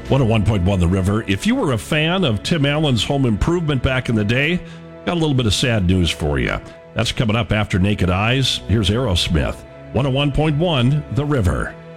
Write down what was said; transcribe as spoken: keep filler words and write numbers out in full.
one oh one point one The River. If you were a fan of Tim Allen's Home Improvement back in the day, got a little bit of sad news for you. That's coming up after Naked Eyes. Here's Aerosmith. one oh one point one The River.